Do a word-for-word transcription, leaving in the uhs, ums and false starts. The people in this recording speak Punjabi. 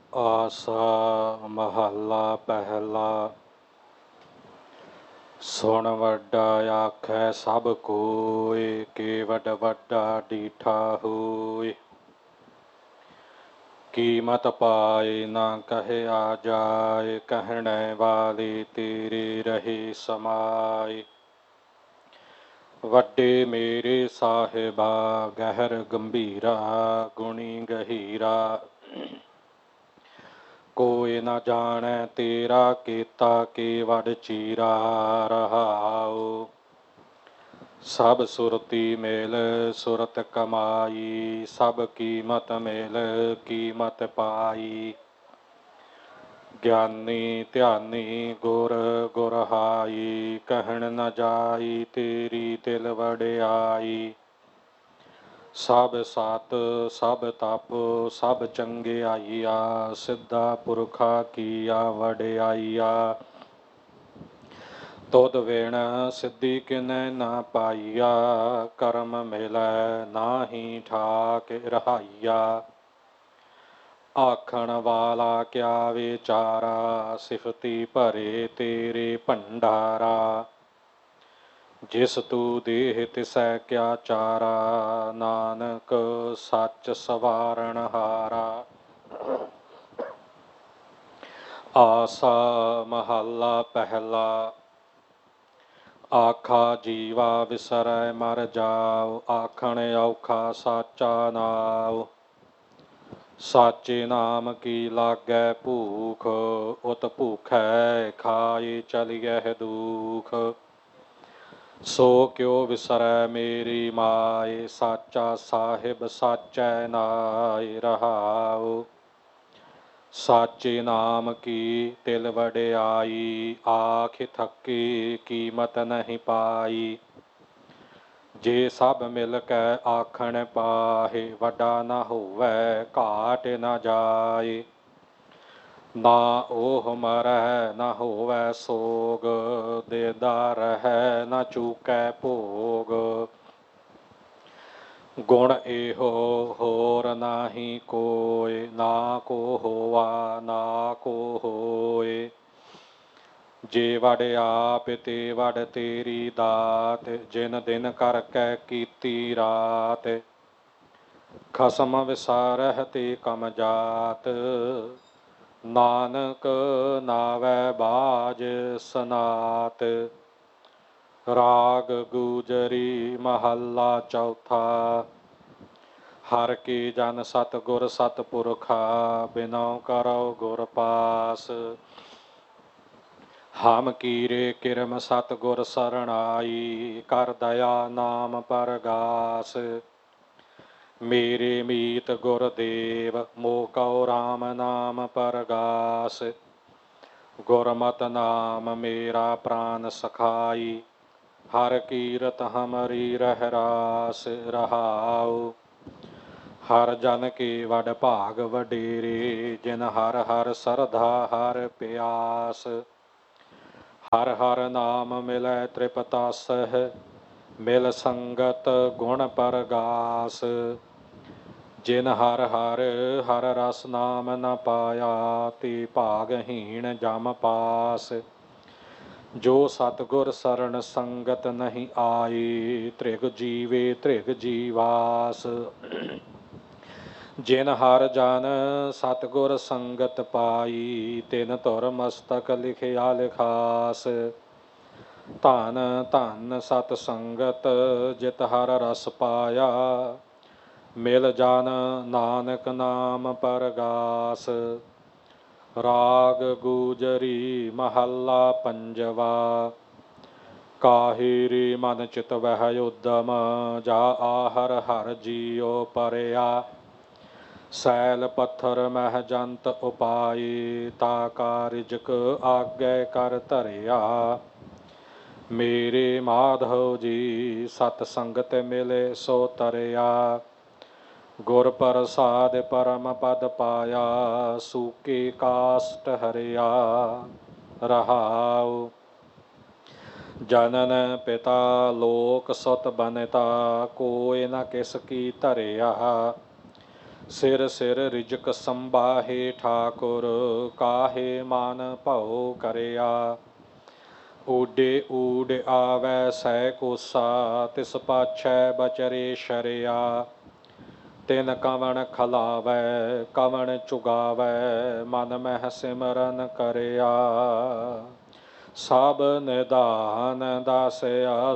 ਆਸਾ ਮਹੱਲਾ ਪਹਿਲਾ। ਸੁਣ ਵੱਡਾ ਆਖੈ ਸਭ ਕੋਇ, ਕੇਵਡ ਵੱਡਾ ਡੀਠਾ ਹੋਇ। ਕੀਮਤ ਪਾਏ ਨਾ ਕਹਿਆ ਜਾਏ, ਕਹਿਣੇ ਵਾਲੇ ਤੇਰੇ ਰਹੇ ਸਮਾਏ। ਵੱਡੇ ਮੇਰੇ ਸਾਹਿਬਾ ਗਹਿਰ ਗੰਭੀਰਾ, ਗੁਣੀ ਗਹੀਰਾ। ਕੋਈ ਨਾ ਜਾਣੈ ਤੇਰਾ ਕੀਤਾ, ਕੇਵਡ ਚੀਰਾ ਰਹਾਉ। ਸਭ ਸੁਰਤੀ ਮਿਲ ਸੁਰਤ ਕਮਾਈ, ਸਭ ਕੀਮਤ ਮਿਲ ਕੀਮਤ ਪਾਈ। ਗਿਆਨੀ ਧਿਆਨੀ ਗੁਰ ਗੁਰਹਾਈ, ਕਹਿਣ ਨ ਜਾਈ ਤੇਰੀ ਤਿਲ ਵਡਿਆਈ। ਸਭ ਸਤ ਸਭ ਤਪ ਸਭ ਚੰਗਿਆਈਆ, ਸਿੱਧਾ ਪੁਰਖਾ ਕੀਆ ਵਡਿਆਈਆ। ਤੁਧ ਵਿਣ ਸਿੱਧੀ ਕਿਨੈ ਨਾ ਪਾਈਆ, ਕਰਮ ਮਿਲੈ ਨਾਹੀ ਠਾਕ ਰਹਾਈਆ। ਆਖਣ ਵਾਲਾ ਕਿਆ ਵਿਚਾਰਾ, ਸਿਫਤੀ ਭਰੇ ਤੇਰੇ ਭੰਡਾਰਾ। ਜਿਸ ਤੂੰ ਦੇਹ ਤਿਸੈ ਕਿਆ ਚਾਰਾ, ਨਾਨਕ ਸੱਚ ਸਵਾਰਨ ਹਾਰਾ। ਆਸਾ ਮਹੱਲਾ ਪਹਿਲਾ। ਆਖਾ ਜੀਵਾ ਵਿਸਰੈ ਮਰ ਜਾਉ, ਆਖਣ ਔਖਾ ਸਾਚਾ ਨਾਉ। ਸਾਚੇ ਨਾਮ ਕੀ ਲਾਗੈ ਭੂਖ, ਉਤ ਭੂਖੈ ਖਾਏ ਚਲਿਐ ਦੂਖ। ਸੋ ਕਿਉ ਵਿਸਰੈ ਮੇਰੀ ਮਾਏ, ਸਾਚਾ ਸਾਹਿਬ ਸਾਚੈ ਨਾਇ ਰਹਾਉ। ਸਾਚੇ ਨਾਮ ਕੀ ਤਿਲ ਵਡਿਆਈ, ਆਖ ਥੱਕੀ ਕੀਮਤ ਨਹੀਂ ਪਾਈ। ਜੇ ਸਭ ਮਿਲ ਕੈ ਆਖਣ ਪਾਹੇ, ਵੱਡਾ ਨਾ ਹੋਵੈ ਘਾਟ ਨਾ ਜਾਏ। ਨਾ ਉਹ ਮਰੈ ਨਾ ਹੋਵੈ ਸੋਗ, ਦੇਦਾ ਰਹੈ ਨਾ ਚੂਕੈ ਭੋਗ। ਗੁਣ ਇਹੋ ਹੋਰ ਨਾਹੀ ਕੋਇ, ਨਾ ਕੋ ਹੋਵਾ ਨਾ ਕੋ ਹੋਇ। ਜੇ ਵਡ ਆਪ ਤੇ ਵਡ ਤੇਰੀ ਦਾਤ, ਜਿਨ ਦਿਨ ਕਰਕੇ ਕੀਤੀ ਰਾਤ। ਖਸਮ ਵਿਸਾਰਹਿ ਤੇ ਕਮ ਜਾਤ, ਨਾਨਕ ਨਾਵੈ ਬਾਝ ਸਨਾਤ। ਰਾਗ ਗੂਜਰੀ ਮਹੱਲਾ ਚੌਥਾ। ਹਰਿ ਕੀ ਜਨ ਸਤਿਗੁਰ ਸਤਿਪੁਰਖਾ, ਬਿਨਉ ਕਰਉ ਗੁਰ ਪਾਸ। ਹਮ ਕੀਰੇ ਕਿਰਮ ਸਤਿਗੁਰ ਸਰਣਾਈ, ਕਰ ਦਇਆ ਨਾਮ ਪਰਗਾਸ। ਮੇਰੇ ਮੀਤ ਗੁਰਦੇਵ ਮੋਹ ਕਉ ਰਾਮ ਨਾਮ ਪਰਗਾਸ। ਗੁਰਮਤਿ ਨਾਮ ਮੇਰਾ ਪ੍ਰਾਨ ਸਖਾਈ, ਹਰਿ ਕੀਰਤ ਹਮਰੀ ਰਹਿ ਰਾਸ ਰਹਾਉ। ਹਰਿ ਜਨ ਕੇ ਵਡ ਭਾਗ ਵਡੇਰੇ, ਜਿਨ ਹਰਿ ਹਰਿ ਸਰਧਾ ਹਰਿ ਪਿਆਸ। ਹਰਿ ਹਰਿ ਨਾਮ ਮਿਲੈ ਤ੍ਰਿਪਤਾਸਹਿ, ਮਿਲ ਸੰਗਤ ਗੁਣ ਪਰਗਾਸ। ਜਿਨ ਹਰਿ ਹਰਿ ਹਰਿ ਰਸ ਨਾਮ ਨ ਪਾਇਆ, ਤੇ ਭਾਗਹੀਣ ਜਮ ਪਾਸ। ਜੋ ਸਤਿਗੁਰ ਸਰਣ ਸੰਗਤ ਨਹੀਂ ਆਈ, ਤ੍ਰਿਗ ਜੀਵੇ ਤ੍ਰਿਗ ਜੀਵਾਸ। ਜਿਨ ਹਰਿ ਜਨ ਸਤਿਗੁਰ ਸੰਗਤ ਪਾਈ, ਤਿਨ ਧੁਰ ਮਸਤਕ ਲਿਖਿਆ ਲਿਖਾਸ। ਧਨ ਧਨ ਸਤ ਸੰਗਤ ਜਿਤ ਹਰਿ ਰਸ ਪਾਇਆ, ਮਿਲ ਜਨ ਨਾਨਕ ਨਾਮ ਪਰਗਾਸ। ਰਾਗ ਗੂਜਰੀ ਮਹੱਲਾ ਪੰਜਵਾ। ਕਾਹੀ ਰੇ ਮਨ ਚਿਤ ਵਹਿ ਉਦਮ, ਜਾ ਆਹਰ ਹਰਿ ਜੀਉ ਪਰਿਆ। ਸੈਲ ਪੱਥਰ ਮਹਿ ਜੰਤ ਉਪਾਈ, ਤਾ ਕਾ ਰਿਜਕ ਆਗੇ ਕਰ ਧਰਿਆ। ਮੇਰੇ ਮਾਧਵ ਜੀ ਸਤ ਸੰਗਤ ਮਿਲੇ ਸੋ ਤਰਿਆ। ਗੁਰ ਪ੍ਰਸਾਦਿ ਪਰਮ ਪਦ ਪਾਇਆ, ਸੂਕੇ ਕਾਸਟ ਹਰਿਆ ਰਹਾਉ। ਜਨਨ ਪਿਤਾ ਲੋਕ ਸੁਤ ਬਨਿਤਾ, ਕੋਇ ਨ ਕਿਸ ਕੀ ਧਰਿਆ। ਸਿਰ ਸਿਰ ਰਿਜਕ ਸੰਬਾਹੇ ਠਾਕੁਰ, ਕਾਹੇ ਮਨ ਭਉ ਕਰਿਆ। ਊਡੇ ਊਡ ਆਵੈ ਸਹਿ ਕੋਸਾ, ਤਿਸ ਪਾਛੈ ਬਚਰੇ ਸ਼ਰਿਆ। ਤਿਨ ਕਵਣ ਖਲਾਵੈ ਕਵਣ ਚੁਗਾਵੈ, ਮਨ ਮਹਿ ਸਿਮਰਨ ਕਰਿਆ। ਸਭ ਨਿਧਾਨ ਦਾਸਿਆ